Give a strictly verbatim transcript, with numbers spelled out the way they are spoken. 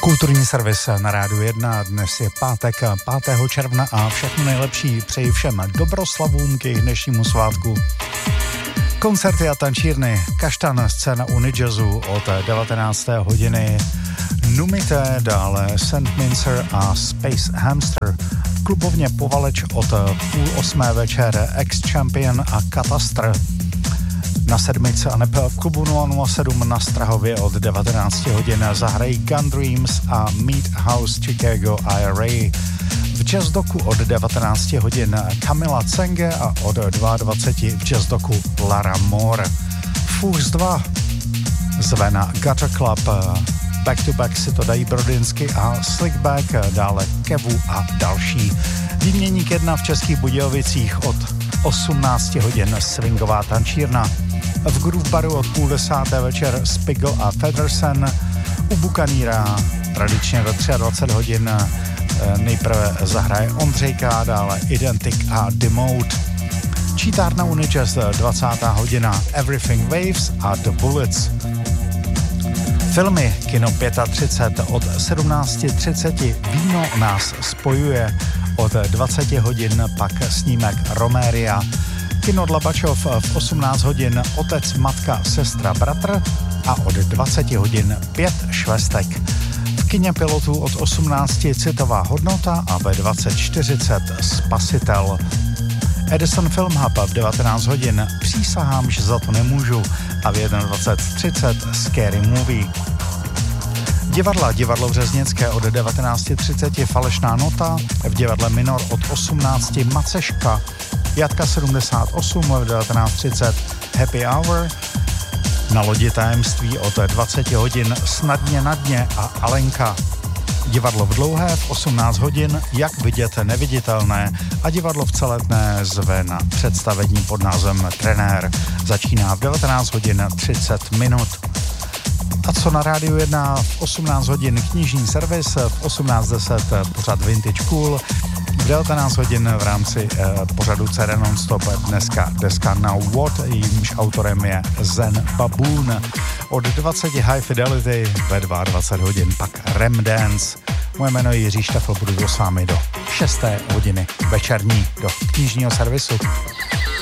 Kulturní servis na Rádiu jedna, dnes je pátek pátého června a všechno nejlepší přeji všem dobroslavům k jejich dnešnímu svátku. Koncerty a tančírny, Kaštan, scéna Unijazzu od devatenácté hodiny, Numité, dále Saint Mincer a Space Hamster, klubovně Povaleč od půl osmé večer, Ex-Champion a Katastr. Na sedmice a nebe v klubu nula nula sedm na Strahově od devatenácti hodin zahrají Gun Dreams a Meat House Chicago I R A. V Jazz Doku od devatenácti hodin Kamila Cenge a od dvaceti dvou v Jazz Doku Lara Moore. Fools dva zve na Gutter Club, back to back si to dají Brodinsky a Slickback, dále Kevu a další. Výměník jedna v Českých Budějovicích od osmnácti hodin swingová tančírna. V Groove Baru od půl desáté večer Spiggle a Federson. U Bukaníra tradičně ve dvacet tři hodin nejprve zahraje Ondřejka, dále Identic a Demote. Čítárna Unijazz dvacátá hodina Everything Waves a The Bullets. Filmy Kino třicet pět od sedmnácti třiceti Víno nás spojuje, od dvaceti hodin pak snímek Roméria. Kino Dlabačov v osmnáct hodin Otec, matka, sestra, bratr a od dvaceti hodin Pět švestek. V kině Pilotů od osmnácti Citová hodnota a ve dvacet čtyřicet Spasitel. Edison Film Hub v devatenáct hodin Přísahám, že za to nemůžu a v dvacet jedna třicet Scary Movie. Divadla, divadlo v Řeznické od devatenáct třicet Falešná nota, v divadle Minor od osmnácti Maceška, Jatka sedmdesát osm v devatenáct třicet Happy Hour, na lodi Tajemství od dvaceti hodin Snadně na dně a Alenka. Divadlo v Dlouhé v osmnáct hodin Jak vidět neviditelné a divadlo v Celetné zve na představení pod názvem Trenér. Začíná v devatenáct hodin třicet minut. A co na Rádiu jedna v osmnáct hodin knižní servis, v osmnáct deset pořad Vintage Cool, v devatenáct hodin v rámci eh, pořadu C D Non-Stop dneska deska Now What, jejímž autorem je Zen Baboon. Od dvaceti High Fidelity ve dvacet dva hodin pak Rem Dance. Moje jméno je Jiří Štefl, budu s vámi do šesté hodiny večerní do knižního servisu.